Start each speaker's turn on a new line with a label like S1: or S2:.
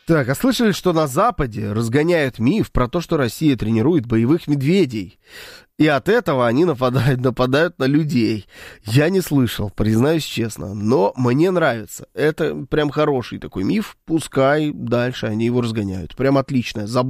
S1: Так, а слышали, что на Западе разгоняют миф про то, что Россия тренирует боевых медведей? И от этого они нападают на людей. Я не слышал, признаюсь честно, но мне нравится. Это прям хороший такой миф, пускай дальше они его разгоняют. Прям отлично.